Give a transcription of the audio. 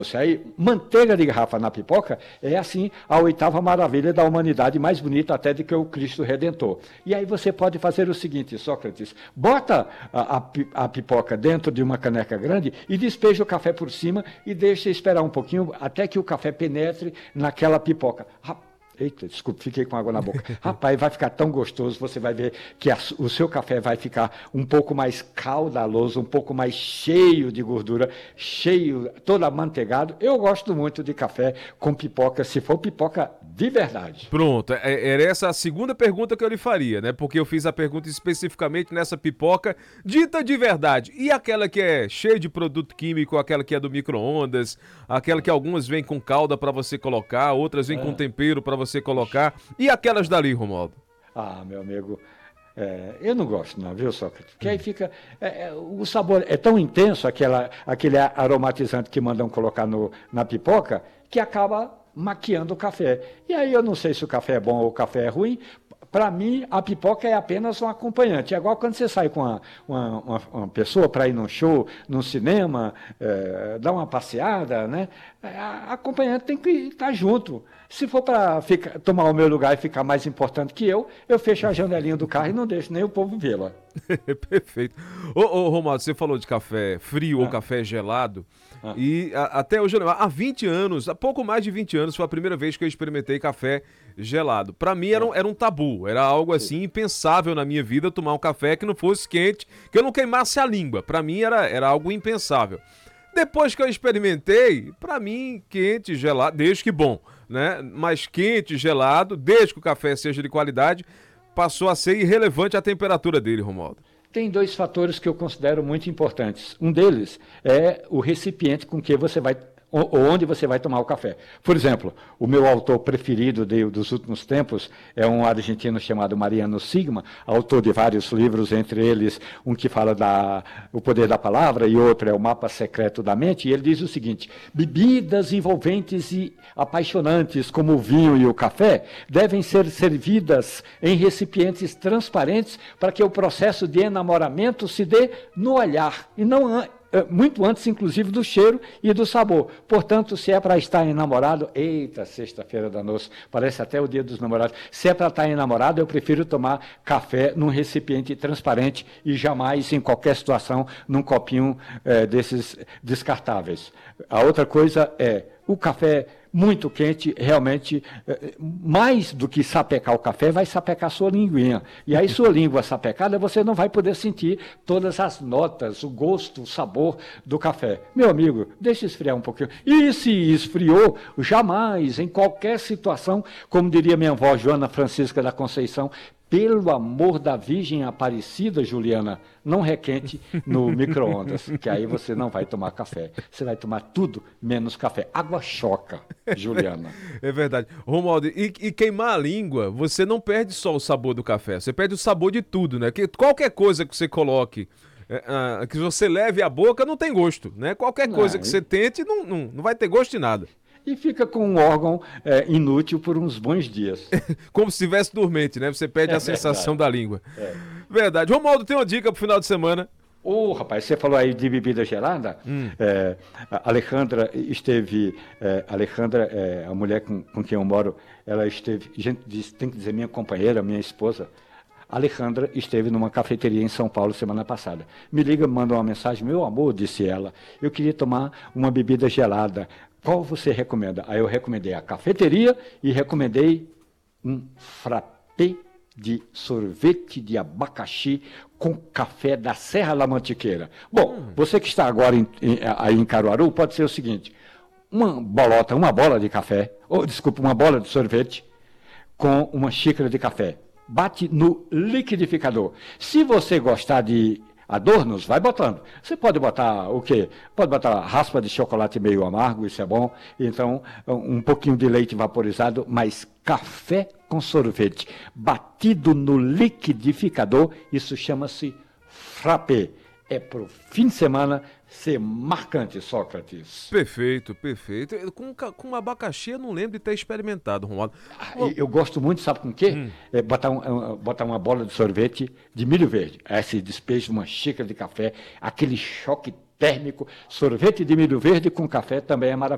Aí, manteiga de garrafa na pipoca é assim a oitava maravilha da humanidade, mais bonita até do que o Cristo Redentor. E aí você pode fazer o seguinte, Sócrates, bota a pipoca dentro de uma caneca grande e despeja o café por cima e deixa esperar um pouquinho até que o café penetre naquela pipoca. Eita, desculpa, fiquei com água na boca. Rapaz, vai ficar tão gostoso, você vai ver que o seu café vai ficar um pouco mais caudaloso, um pouco mais cheio de gordura, cheio, todo amanteigado. Eu gosto muito de café com pipoca, se for pipoca de verdade. Pronto, era essa a segunda pergunta que eu lhe faria, né? Porque eu fiz a pergunta especificamente nessa pipoca dita de verdade. E aquela que é cheia de produto químico, aquela que é do micro-ondas, aquela que algumas vêm com calda para você colocar, outras vêm com tempero para você colocar, e aquelas dali, Romualdo? Meu amigo, eu não gosto não, viu, Sócrates? Porque aí fica, o sabor é tão intenso, aquele aromatizante que mandam colocar na pipoca, que acaba maquiando o café. E aí eu não sei se o café é bom ou o café é ruim. Para mim, a pipoca é apenas um acompanhante. É igual quando você sai com uma pessoa para ir num show, num cinema, dar uma passeada, né? A acompanhante tem que estar junto. Se for para tomar o meu lugar e ficar mais importante que eu fecho a janelinha do carro e não deixo nem o povo vê-la. Perfeito. Ô, Romualdo, você falou de café frio ou café gelado. E até hoje, há 20 anos, há pouco mais de 20 anos, foi a primeira vez que eu experimentei café gelado. Para mim era um tabu, era algo assim impensável na minha vida tomar um café que não fosse quente, que eu não queimasse a língua. Para mim era algo impensável. Depois que eu experimentei, para mim, quente, gelado, desde que bom, né? Mas quente, gelado, desde que o café seja de qualidade, passou a ser irrelevante a temperatura dele, Romualdo. Tem dois fatores que eu considero muito importantes. Um deles é o recipiente com que você vai, ou onde você vai tomar o café. Por exemplo, o meu autor preferido dos últimos tempos é um argentino chamado Mariano Sigma, autor de vários livros, entre eles um que fala o poder da palavra e outro é o mapa secreto da mente, e ele diz o seguinte: bebidas envolventes e apaixonantes como o vinho e o café devem ser servidas em recipientes transparentes para que o processo de enamoramento se dê no olhar e não muito antes, inclusive, do cheiro e do sabor. Portanto, se é para estar enamorado, eita, sexta-feira da noite, parece até o dia dos namorados. Se é para estar enamorado, eu prefiro tomar café num recipiente transparente e jamais, em qualquer situação, num copinho desses descartáveis. A outra coisa é o café muito quente, realmente, mais do que sapecar o café, vai sapecar sua linguinha. E aí, sua língua sapecada, você não vai poder sentir todas as notas, o gosto, o sabor do café. Meu amigo, deixa esfriar um pouquinho. E se esfriou, jamais, em qualquer situação, como diria minha avó Joana Francisca da Conceição, pelo amor da Virgem Aparecida, Juliana, não requente no micro-ondas, que aí você não vai tomar café. Você vai tomar tudo menos café. Água choca, Juliana. É verdade. Romualdo, e queimar a língua, você não perde só o sabor do café, você perde o sabor de tudo, né? Que qualquer coisa que você coloque, que você leve à boca, não tem gosto, né? Qualquer coisa que você tente, não vai ter gosto de nada. E fica com um órgão inútil por uns bons dias. Como se estivesse dormente, né? Você perde a sensação da língua. Verdade. Romualdo, tem uma dica pro final de semana? Rapaz, você falou aí de bebida gelada. Alejandra esteve... Alejandra, a mulher com quem eu moro, ela esteve... Gente, tem que dizer minha companheira, minha esposa. Alejandra esteve numa cafeteria em São Paulo semana passada. Me liga, me manda uma mensagem. Meu amor, disse ela, eu queria tomar uma bebida gelada. Qual você recomenda? Aí eu recomendei a cafeteria e recomendei um frappé de sorvete de abacaxi com café da Serra da Mantiqueira. Bom, você que está agora aí em Caruaru, pode ser o seguinte: uma bola de café, uma bola de sorvete com uma xícara de café. Bate no liquidificador. Se você gostar de adornos, vai botando. Você pode botar o quê? Pode botar raspa de chocolate meio amargo, isso é bom. Então, um pouquinho de leite vaporizado, mas café com sorvete batido no liquidificador, isso chama-se frappé. É para o fim de semana ser marcante, Sócrates. Perfeito, perfeito. Com abacaxi eu não lembro de ter experimentado, Romualdo. Eu gosto muito, sabe com o quê? Botar uma bola de sorvete de milho verde. Aí se despeja uma xícara de café, aquele choque térmico. Sorvete de milho verde com café também é maravilhoso.